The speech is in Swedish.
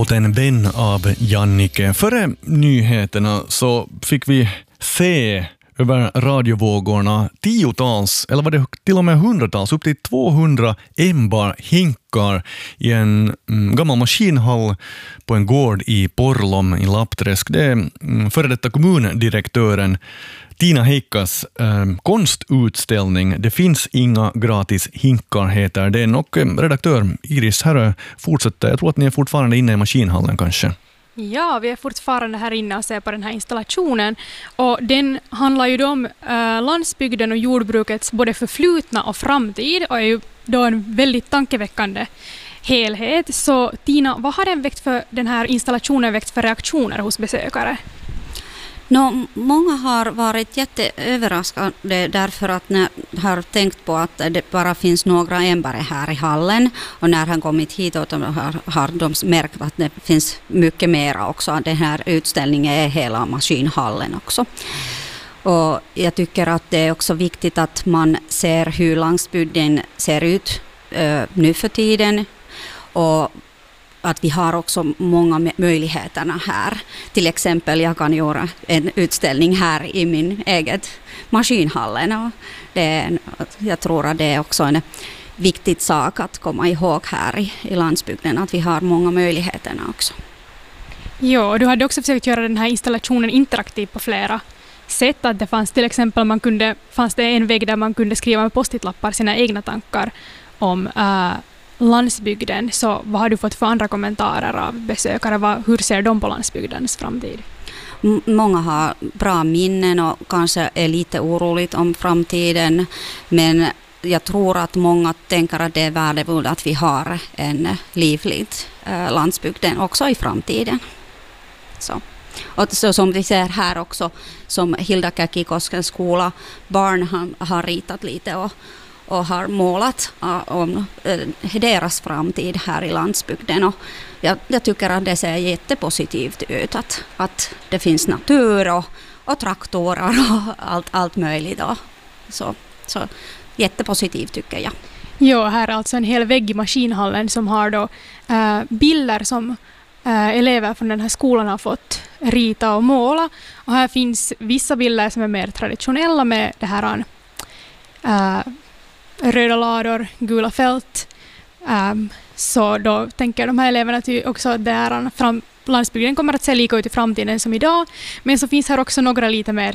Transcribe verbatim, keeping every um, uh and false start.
låten En vän av Jannike. Före nyheterna så fick vi se över radiovågorna tiotals, eller var det till och med hundratals, upp till tvåhundra ämbar hinkar i en mm, gammal maskinhall på en gård i Porlom i Lappträsk. Det är mm, före detta kommundirektören Tina Heikkas eh, konstutställning. Det finns inga gratis hinkar, heter den. Och eh, redaktör Iris Härö fortsätter. Jag tror att ni är fortfarande inne i maskinhallen kanske. Ja, vi är fortfarande här inne och ser på den här installationen. Och den handlar ju om äh, landsbygden och jordbrukets både förflutna och framtid. Och är ju då en väldigt tankeväckande helhet. Så Tina, vad har den, väckt för, den här installationen väckt för reaktioner hos besökare? No, många har varit jätteöverraskade därför att när har tänkt på att det bara finns några ämbare här i hallen, och när han kommit hit och har, har de märkt att det finns mycket mer också. Den här utställningen är hela maskinhallen också. Och jag tycker att det är också viktigt att man ser hur landsbygden ser ut uh, nu för tiden, och att vi har också många möjligheterna här. Till exempel jag kan göra en utställning här i min eget maskinhallen. Och det är, jag tror att det är också en viktig sak att komma ihåg här i, i landsbygden, att vi har många möjligheterna också. Ja, du hade också försökt göra den här installationen interaktiv på flera sätt. Att det fanns till exempel man kunde, fanns det en vägg där man kunde skriva med post-it-lappar sina egna tankar om äh, landsbygden. Så vad har du fått för andra kommentarer av besökare? Vad, hur ser de på landsbygdens framtid? M- många har bra minnen och kanske är lite oroligt om framtiden. Men jag tror att många tänker att det är värdefullt att vi har en livlig eh, landsbygden också i framtiden. Så. Och så som vi ser här också, som Hilda Käkikoskens skola, barn har, har ritat lite och och har målat om deras framtid här i landsbygden. Och jag, jag tycker att det ser jättepositivt ut, att, att det finns natur och, och traktorer och allt, allt möjligt. Och så, så jättepositivt tycker jag. Ja, här är alltså en hel vägg i maskinhallen som har då äh, bilder som äh, elever från den här skolan har fått rita och måla. Och här finns vissa bilder som är mer traditionella med det här äh, röda lador, gula fält. Um, så då tänker de här eleverna att också där fram, landsbygden kommer att se lika ut i framtiden som idag. Men så finns här också några lite mer